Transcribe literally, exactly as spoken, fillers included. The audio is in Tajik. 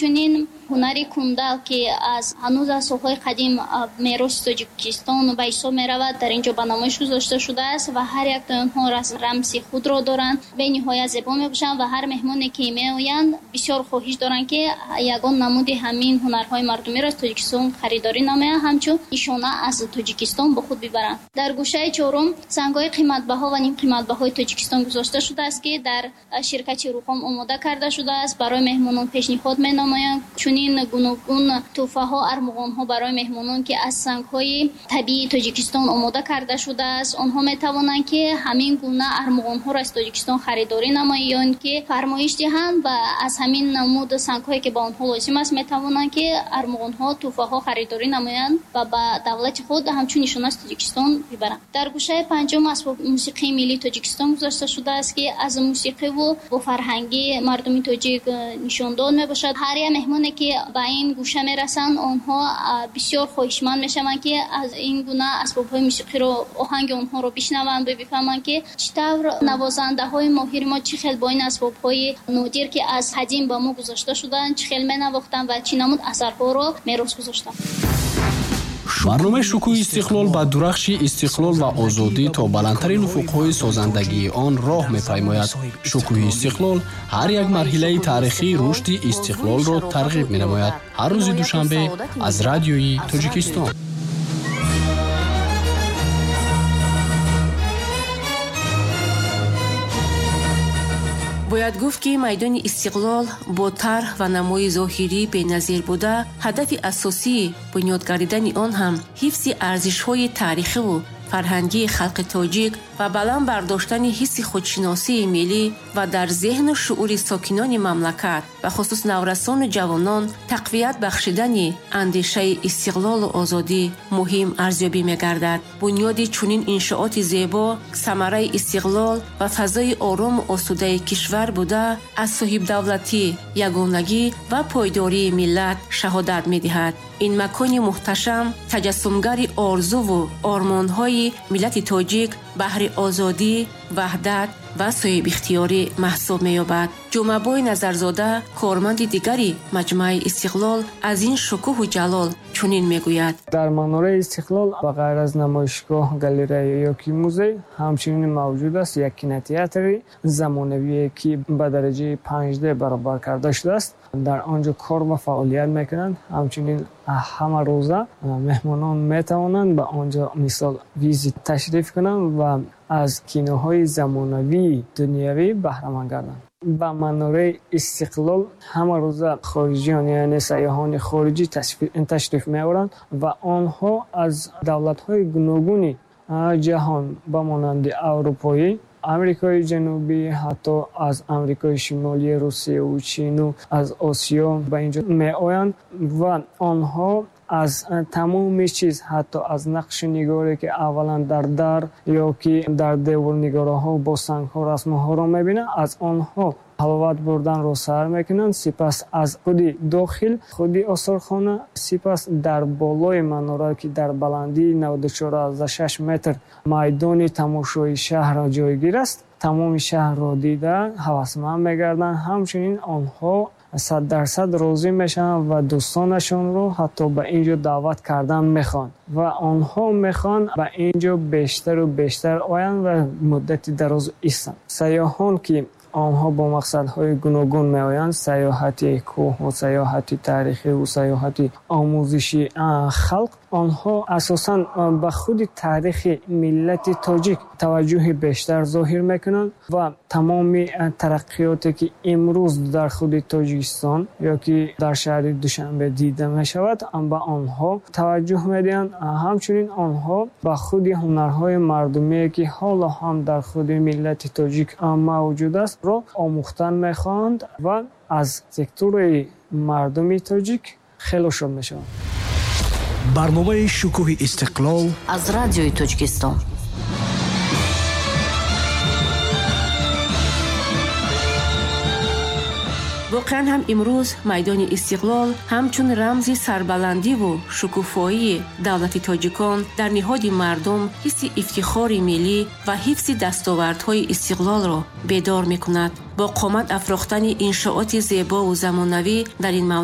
ҳамчунин ҳунари кундал ки аз ҳанӯз аз соҳаи қадим мероси Тоҷикистон ба ҳисоб меравад, дар инҷо ба намоиш гузошта шудааст ва ҳар як онҳо рамзи худро доранд, бениҳоят зебо мебошанд ва ҳар меҳмоне ки меоянд бисёр хоҳиш доранд ки ягон намуди ҳамин ҳунарҳои мардумиро аз Тоҷикистон харидорӣ намоянд, ҳамчун нишона аз Тоҷикистон бо худ бибаранд. Дар гӯшаи чорум сангҳои қиматбаҳо ва нимқиматбаҳои Тоҷикистон гузошта шудааст ки дар ширкати Рухом омода карда шудааст, барои меҳмонон пешниҳод менамоянд. Чунин гуногун тӯҳфаҳо, армуғонҳо барои меҳмонон ки аз сангҳои табиии Тоҷикистон омода карда шудааст, онҳо метавонанд ки ҳамин гуна армуғонҳоро аз Тоҷикистон харидорӣ намоянд ки фармоиш диҳанд ва аз ҳамин намуд сангҳое ки ба онҳо лозим аст метавонанд ки армуғонҳо, тӯҳфаҳо харидорӣ намоянд ва ба давлати худ ҳамчун нишона аз Тоҷикистон бибаранд. Дар гӯшаи панҷум асбоб мусиқии миллии Тоҷикистон гузошта шудааст ки аз мусиқиву бо фарҳанги мардуми тоҷик нишондод мебошад. Ҳар як меҳмоне ки ба ин гӯша мерасанд, онҳо бисёр хоҳишманд мешаванд ки аз ин гуна асбобҳои мусиқиро, оҳанги онҳоро бишнаванд ва бифаҳманд ки чӣ тавр навозандаҳои моҳири мо чӣ хел бо ин асбобҳои нодир ки аз қадим ба мо гузошта шуданд, чӣ хел менавохтанд ва чӣ намуд асарҳоро мерос гузоштанд. барномаи шукӯҳи истиқлол ба дурахши истиқлол ва озодӣ то баландтарин уфуқҳои созандагии он роҳ мепаймояд. Шукӯҳи истиқлол ҳар як марҳилаи таърихии рушди истиқлолро тарғиб менамояд. ҳар рӯзи душанбе аз радиои Тоҷикистон. бояд гуфт ки майдони истиқлол бо тарҳ ва намои зоҳирӣ беназир буда, ҳадафи асосии бунёд гардидани он ҳам ҳифзи арзишҳои таърихиву фарҳангии халқи тоҷик ва баланд бардоштани ҳисси худшиносии миллӣ ва дар зеҳну шуъури сокинони мамлакат ва хусус наврасону ҷавонон тақвият бахшидани андешаи истиқлолу озодӣ муҳим арзёбӣ мегардад. бунёди чунин иншооти зебо самараи истиқлол ва фазои орому осудаи кишвар буда, аз соҳибдавлатӣ, ягонагӣ ва пойдории миллат шаҳодат медиҳад. ин макони муҳташам таҷассумгари орзуву ормонҳои миллати тоҷик баҳри озодӣ, ваҳдат ва соҳибихтиёрӣ маҳсуб меёбад. ҷумъабой Назарзода, корманди дигари маҷмӯаи Истиқлол, аз ин шукӯҳу ҷалол чунин мегӯяд. дар манораи Истиқлол ба ғайр аз намоишгоҳ, галерея ёки музей, ҳамчунин мавҷуд аст як кинотеатри замонавие ки ба дараҷаи панҷ д баробар карда шудааст. дар онҷо кор ва фаъолият мекунанд. ҳамчунин ҳама рӯза меҳмонон метавонанд ба онҷо мисол визит ташриф кунанд ва аз киноҳои замонавии дунявӣ баҳраманд гарданд. ба манораи Истиқлол ҳама рӯза хориҷиён, яъне сайёҳони хориҷӣ ташриф меоранд ва онҳо аз давлатҳои гуногуни ҷаҳон ба монанди аврупоӣ, амрикои ҷанубӣ, ҳатто аз амрикои шимолӣ, русияу чину, аз осиё ба инҷо меоянд ва онҳо аз тамоми чиз, ҳатто аз нақшу нигоре ки аввалан дар дар ёки дар деворнигораҳо бо сангҳо расмуҳоро мебинанд, аз онҳо ҳаловат бурданро сар мекунанд. Сипас аз худи дохил, худи осорхона, сипас дар болои манора ки дар баландии наводу чор азда шаш метр майдони тамошои шаҳр ҷойгир аст, тамоми шаҳрро дида ҳавасманд мегарданд. ҳамчунин онҳо сад дарсад розӣ мешаванд ва дӯстонашонро ҳатто ба инҷо даъват кардан мехоҳанд ва онҳо мехоҳанд ба инҷо бештару бештар оянд ва муддати дароз истанд. сайёҳон ки онҳо бо мақсадҳои гуногун меоянд, сайёҳати кӯҳу, сайёҳати таърихиву сайёҳати омӯзиши халқ, онҳо асосан ба худи таърихи миллати тоҷик таваҷҷӯҳи бештар зоҳир мекунанд ва тамоми тараққиёте ки имрӯз дар худи Тоҷикистон ёки дар шаҳри Душанбе дида мешавад, ба онҳо таваҷҷӯҳ медиҳанд. ҳамчунин онҳо ба худи ҳунарҳои мардумие ки ҳоло ҳам дар худи миллати тоҷик мавҷуд аст ро омӯхтан мехоҳанд ва аз сектораи мардуми тоҷик хело шод мешаванд. барномаи шукӯҳи Истиқлол аз радиои Тоҷикистон. воқеан ҳам имрӯз майдони Истиқлол ҳамчун рамзи сарбаландиву шукуфоии давлати тоҷикон дар ниҳоди мардум ҳисси ифтихори миллӣ ва ҳифзи дастовардҳои Истиқлолро бедор мекунад. бо қомат афрохтани иншооти зебову замонавӣ дар ин